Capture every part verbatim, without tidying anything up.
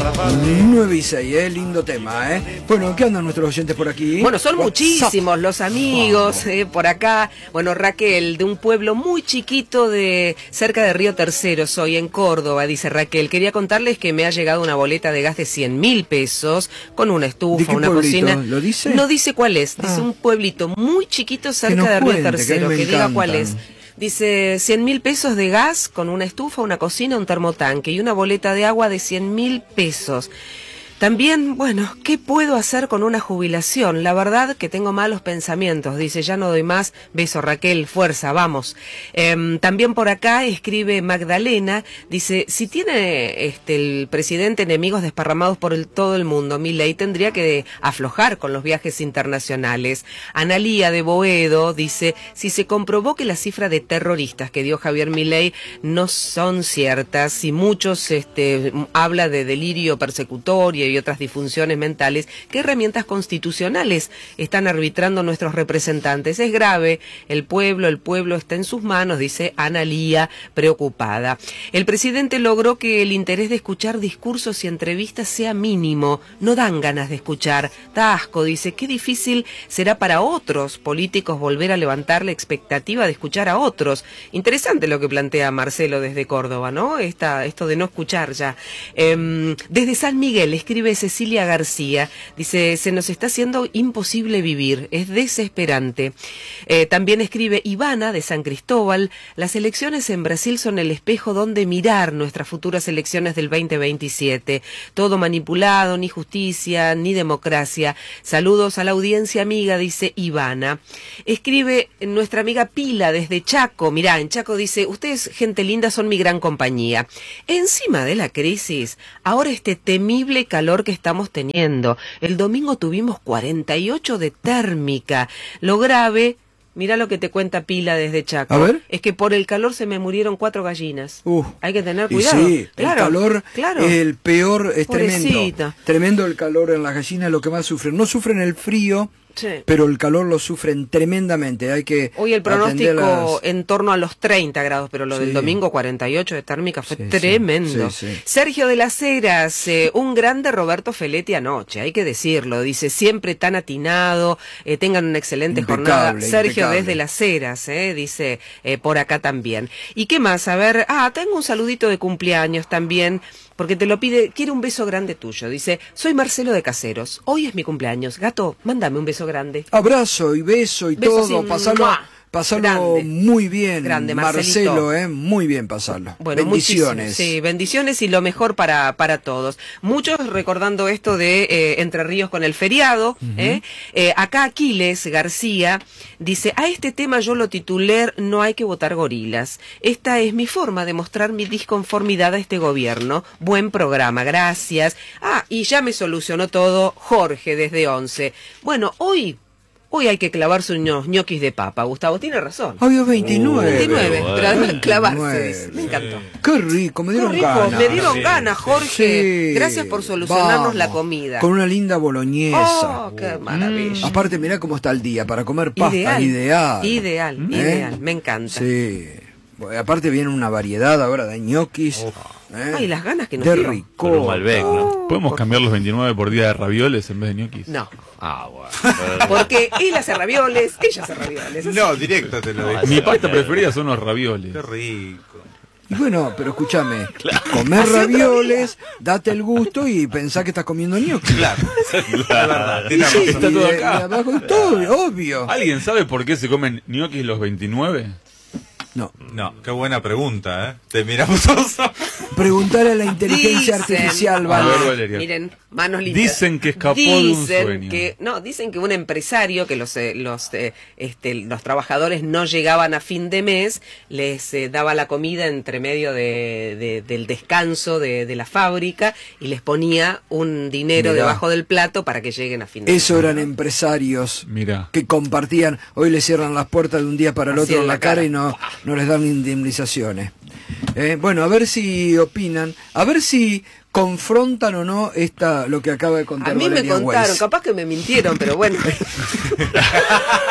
nueve y seis, eh, lindo tema, ¿eh? Bueno, ¿qué andan nuestros oyentes por aquí? Bueno, son WhatsApp. muchísimos los amigos eh, por acá. Bueno, Raquel, de un pueblo muy chiquito de cerca de Río Tercero, soy en Córdoba, dice Raquel. Quería contarles que me ha llegado una boleta de gas de cien mil pesos con una estufa, ¿De qué una pueblito? cocina. ¿Lo dice? No dice cuál es, dice Ah. un pueblito muy chiquito cerca nos de Río cuente, que a mí Tercero, me que, diga cuál es. encantan. Dice cien mil pesos de gas con una estufa, una cocina, un termotanque y una boleta de agua de cien mil pesos. También, bueno, ¿qué puedo hacer con una jubilación? La verdad que tengo malos pensamientos. Dice, ya no doy más. Beso, Raquel, fuerza, vamos. Eh, también por acá escribe Magdalena. Dice, si tiene este el presidente enemigos desparramados por el, todo el mundo, Milei tendría que aflojar con los viajes internacionales. Analía de Boedo dice, si se comprobó que la cifra de terroristas que dio Javier Milei no son ciertas, si muchos este, habla de delirio persecutorio y otras disfunciones mentales, ¿qué herramientas constitucionales están arbitrando nuestros representantes? Es grave, el pueblo, el pueblo está en sus manos, dice Analía, preocupada. El presidente logró que el interés de escuchar discursos y entrevistas sea mínimo, no dan ganas de escuchar, da asco, dice, qué difícil será para otros políticos volver a levantar la expectativa de escuchar a otros. Interesante lo que plantea Marcelo desde Córdoba, ¿no? Esta, esto de no escuchar ya. Eh, desde San Miguel escribe Cecilia García, dice, se nos está haciendo imposible vivir, es desesperante. Eh, también escribe Ivana de San Cristóbal, las elecciones en Brasil son el espejo donde mirar nuestras futuras elecciones del veinte veintisiete. Todo manipulado, ni justicia, ni democracia. Saludos a la audiencia amiga, dice Ivana. Escribe nuestra amiga Pila desde Chaco, mirá, en Chaco dice, ustedes, gente linda, son mi gran compañía. Encima de la crisis, ahora este temible calor que estamos teniendo. El domingo tuvimos cuarenta y ocho de térmica. Lo grave, mira lo que te cuenta Pila desde Chaco. A ver. Es que por el calor se me murieron cuatro gallinas. Uh, Hay que tener y cuidado. sí, claro, el calor claro. es el peor, es tremendo. Pobrecita. Tremendo el calor en las gallinas, lo que más sufren. No sufren el frío, Sí. pero el calor lo sufren tremendamente. Hay que Hoy el pronóstico atenderlas. en torno a los treinta grados, pero lo Sí. del domingo cuarenta y ocho de térmica fue Sí, sí, tremendo. sí, sí. Sergio de las Heras, eh, un grande Roberto Feletti anoche, hay que decirlo, dice, siempre tan atinado, eh, tengan una excelente Impecable, jornada. Sergio impecable. desde las Heras, eh, dice, eh, por acá también. ¿Y qué más? A ver, ah, tengo un saludito de cumpleaños también, porque te lo pide, quiere un beso grande tuyo. Dice, soy Marcelo de Caseros, hoy es mi cumpleaños. Gato, mándame un beso grande. Abrazo y beso y Beso todo, así, pasarlo, ¡mua! pasarlo Grande. muy bien, Grande, Marcelito. Marcelo, eh, muy bien pasarlo. Bueno, bendiciones. muchísimo, sí, bendiciones y lo mejor para, para todos. Muchos recordando esto de eh, Entre Ríos con el feriado. Uh-huh. ¿eh? Eh, acá Aquiles García dice, a este tema yo lo titulé No hay que votar gorilas. Esta es mi forma de mostrar mi disconformidad a este gobierno. Buen programa, gracias. Ah, y ya me solucionó todo Jorge desde Once. Bueno, hoy... Hoy hay que clavarse unos ñoquis de papa, Gustavo, tiene razón. Hoy es veintinueve. veintinueve, bueno. pero además clavarse, veintinueve. dice. Me encantó. Qué rico, me dieron Qué rico, ganas. me dieron Sí, ganas, sí. Jorge. Sí, Gracias por solucionarnos vamos, la comida. Con una linda boloñesa. Oh, qué maravilla. Mm. Aparte, mirá cómo está el día, para comer pasta, Ideal, ideal. ideal, ¿Eh? ideal, me encanta. Sí. Bueno, aparte viene una variedad ahora de ñoquis. ¿eh? Ay, las ganas que nos de dio. rico. Con un Malbec, ¿no? ¿Podemos cambiar los veintinueve por día de ravioles en vez de ñoquis? No, Ah, bueno. porque él hace ravioles, ella hace ravioles. No, directo te lo digo. Mi pasta preferida son los ravioles. Qué rico. Y bueno, pero escúchame, comer ravioles, date el gusto y pensá que estás comiendo ñoquis. Claro. Es verdad. Y Tienes sí, razón. está todo y de- acá. y abajo es todo, obvio. ¿Alguien sabe por qué se comen ñoquis los veintinueve? No, No, qué buena pregunta, ¿eh? Te miramos todos. preguntar a la inteligencia Dicen- artificial, A vale. ver, Valeria. Miren, manos limpias. Dicen que escapó de un Dicen sueño. que, no, dicen que un empresario, que los eh, los eh, este, los trabajadores no llegaban a fin de mes, les eh, daba la comida entre medio de, de- del descanso de, de la fábrica y les ponía un dinero Mirá. debajo del plato para que lleguen a fin de mes. Eso eran empresarios Mira. que compartían, hoy le cierran las puertas de un día para el Así otro en en la la cara cara. y no, no les dan indemnizaciones. Eh, bueno, a ver si opinan, a ver si confrontan o no esta lo que acaba de contar A mí me Valeria contaron, Weiss. capaz que me mintieron, pero bueno.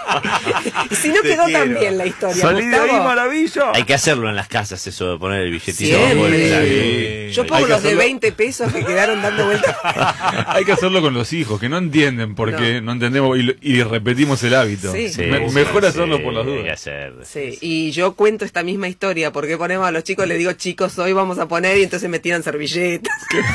Si no Te quedó quiero. tan bien la historia, Salí de ahí, Gustavo. maravilla. Hay que hacerlo en las casas, eso de poner el billetito. Siempre. dando vueltas. Sí. Yo Hay pongo que los de hacerlo- veinte pesos que quedaron dando vueltas. Hay que hacerlo con los hijos, que no entienden por qué, no, entendemos y, y repetimos el hábito. Sí. Sí, Me- sí, mejor sí, hacerlo por las hay que dudas. hacerlo. Sí, y yo cuento esta misma historia porque ponemos a los chicos, les digo, chicos, hoy vamos a poner y entonces me tiran servilletas.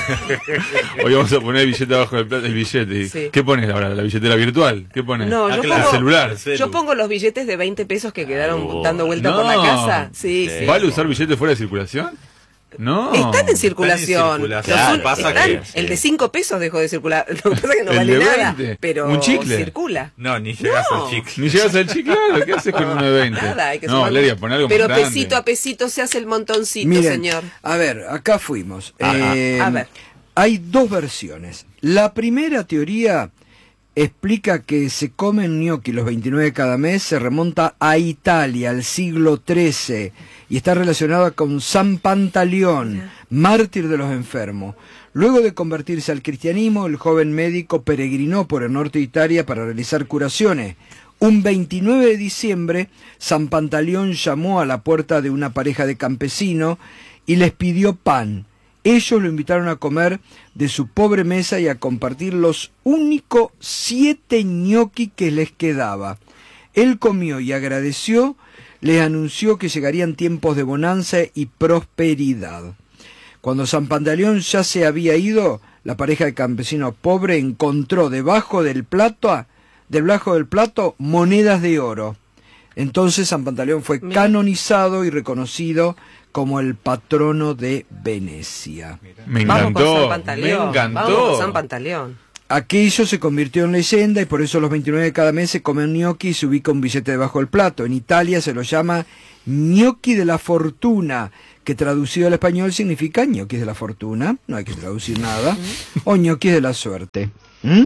Hoy vamos a poner el billete abajo del plato, el billete. y- Sí. ¿Qué pones ahora? ¿La billetera virtual? ¿Qué pones? No, Ah, yo claro. pongo, El celular. El celu. yo pongo los billetes de veinte pesos que quedaron Oh, dando vuelta no. por la casa. Sí, Sí. sí. ¿Vale usar billetes fuera de circulación? No. Están en circulación. circulación. Los Claro, un- pasa están- que- el de cinco pesos dejó de circular. Lo que pasa es que no El vale de nada, veinte. pero Un chicle. circula. No, ni llegas No. al chicle. Ni llegas al chicle, claro. ¿Qué haces con uno de veinte? Nada, hay que no, sumar- Valeria, pon algo Pero más grande. pesito a pesito se hace el montoncito, Miren, señor. a ver, acá fuimos. Ajá. Eh, A ver. Hay dos versiones. La primera teoría explica que se comen gnocchi los veintinueve cada mes, se remonta a Italia, al siglo trece, y está relacionada con San Pantaleón, mártir de los enfermos. Luego de convertirse al cristianismo, el joven médico peregrinó por el norte de Italia para realizar curaciones. Un veintinueve de diciembre, San Pantaleón llamó a la puerta de una pareja de campesinos y les pidió pan. Ellos lo invitaron a comer de su pobre mesa y a compartir los únicos siete gnocchi que les quedaba. Él comió y agradeció, les anunció que llegarían tiempos de bonanza y prosperidad. Cuando San Pantaleón ya se había ido, la pareja de campesinos pobres encontró debajo del plato, debajo del plato monedas de oro. Entonces San Pantaleón fue Mira. canonizado y reconocido como el patrono de Venecia. Me Vamos con San encantó. Me Pantaleón. encantó. Vamos con San Pantaleón. Aquello se convirtió en leyenda y por eso los veintinueve de cada mes se comen gnocchi y se ubica un billete debajo del plato. En Italia se lo llama gnocchi de la fortuna, que traducido al español significa gnocchi de la fortuna, no hay que traducir nada, o gnocchi de la suerte. ¿Mm?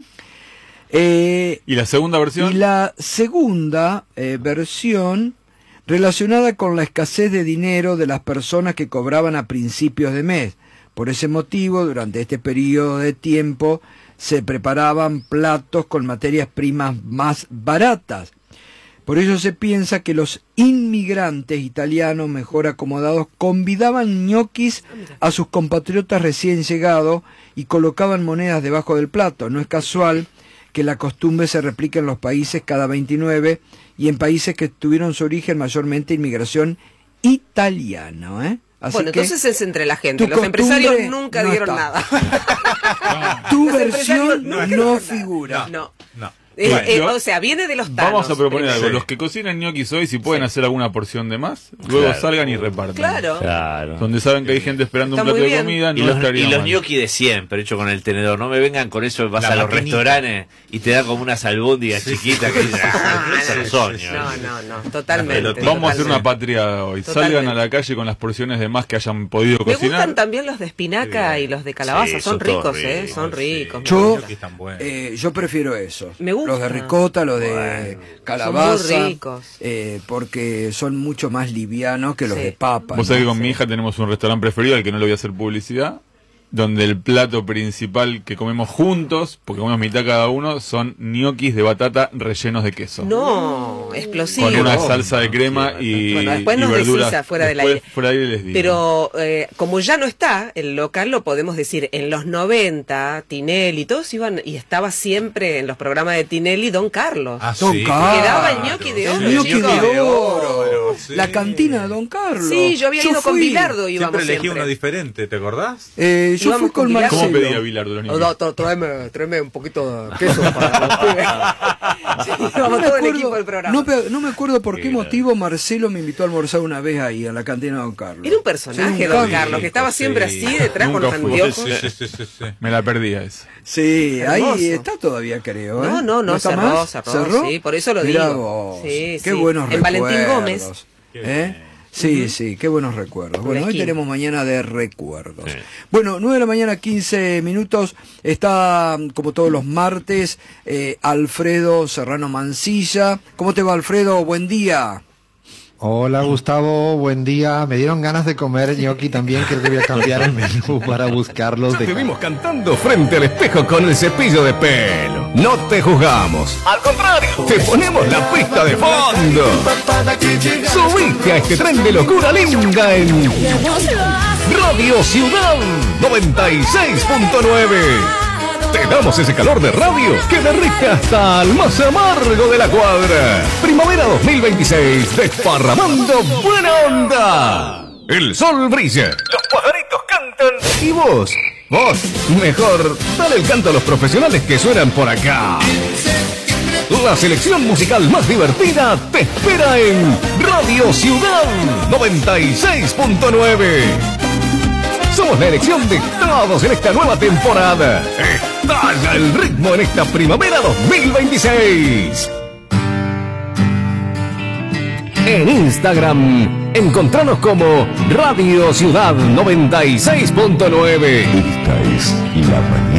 Eh, ¿Y la segunda versión? y la segunda eh, versión relacionada con la escasez de dinero de las personas que cobraban a principios de mes. Por ese motivo, durante este periodo de tiempo se preparaban platos con materias primas más baratas. Por ello se piensa que los inmigrantes italianos mejor acomodados convidaban ñoquis a sus compatriotas recién llegados y colocaban monedas debajo del plato. No es casual que la costumbre se replique en los países cada veintinueve y en países que tuvieron su origen mayormente inmigración italiana, ¿eh? Así Bueno, que entonces es entre la gente. tu Los costumbre empresarios nunca no dieron está. nada. tu Los versión empresarios no, nunca dieron figura. nada. No. No. Eh, Bueno, eh, yo- o sea, viene de los tanos. Vamos a proponer primero. algo. Sí. Los que cocinan ñoquis hoy, si pueden hacer alguna porción de más, luego Claro. salgan y repartan. Claro. Claro. Donde saben que hay gente esperando Está un plato muy de bien. comida, Y no los, estaría y los mal. gnocchi de siempre, hecho con el tenedor. No me vengan con eso, vas La a los maquinita. restaurantes y te dan como unas albóndigas chiquitas que dices, ah, Ah, es no, un sueño. No, no, no, totalmente. Las Vamos a hacer una totalmente. patria hoy. Totalmente. Salgan a la calle con las porciones de más que hayan podido Me cocinar. gustan también los de espinaca y los de calabaza. Sí, son, son todos ricos, ¿eh? ricos, Son sí. ricos. me Yo, gustan. ñoquis tan buenos. eh, yo prefiero eso. Me gusta. Los de ricota, los de calabaza. Son muy ricos. eh, porque son mucho más livianos que los Sí. de papa. Vos ¿no? sabés que con mi hija tenemos un restaurante preferido al que no le voy a hacer publicidad, donde el plato principal que comemos juntos, porque comemos mitad cada uno, son ñoquis de batata rellenos de queso. No, explosivo. Con una Oh, salsa de crema sí, y, Bueno, después y nos decís verduras. afuera del Después, aire. fuera del aire les digo. Pero eh, como ya no está el local, lo podemos decir. En los noventa, Tinelli, todos iban, y estaba siempre en los programas de Tinelli Don Carlos. Ah, Don sí, Carlos. Quedaba el ñoqui de El oro, ñoqui chicos. de oro. Sí. La cantina de Don Carlos. Sí, yo había ido con fui. Bilardo y íbamos Siempre elegí siempre. uno diferente, ¿te acordás? Eh, yo Íbamos fui con con Bilardo. Marcelo. ¿Cómo pedía Bilardo los Oh, ñoquis? no, tra- tráeme, tráeme un poquito de queso para los pibes. Sí, No íbamos me todo el acuerdo- equipo del programa. no pe- no me acuerdo por qué Qué motivo Marcelo me invitó a almorzar una vez ahí, a la cantina de Don Carlos. Era un personaje, Sí, un Don cambio. Carlos, que estaba siempre Sí. así, detrás con Nunca los fui. anteojos. Sí, sí, sí, sí, sí. Me la perdí a esa. Sí, Hermoso. ahí está todavía, creo. ¿eh? No, no, no, está cerró, más? cerró, sí, por eso lo Mirá digo. vos, Sí, qué sí. buenos En Valentín recuerdos. Gómez. ¿Eh? Sí, sí, qué buenos recuerdos. Por Bueno, la hoy esquina. tenemos mañana de recuerdos. Sí. Bueno, nueve de la mañana, quince minutos. Está, como todos los martes, eh, Alfredo Serrano Mancilla. ¿Cómo te va, Alfredo? Buen día. Hola Gustavo, buen día. Me dieron ganas de comer gnocchi también, creo que voy a cambiar el menú para buscarlos. De... Te vimos cantando frente al espejo con el cepillo de pelo. No te juzgamos. Al contrario, te ponemos la pista de fondo. Subiste a este tren de locura linda en Radio Ciudad noventa y seis punto nueve. Te damos ese calor de radio que derrite hasta el más amargo de la cuadra. Primavera dos mil veintiséis, desparramando buena onda. El sol brilla, los pajaritos cantan y vos, vos, mejor, dale el canto a los profesionales que suenan por acá. La selección musical más divertida te espera en Radio Ciudad noventa y seis punto nueve. Somos la elección de todos en esta nueva temporada. Estalla el ritmo en esta primavera dos mil veintiséis. En Instagram, encontranos como Radio Ciudad noventa y seis punto nueve. Esta es la mañana.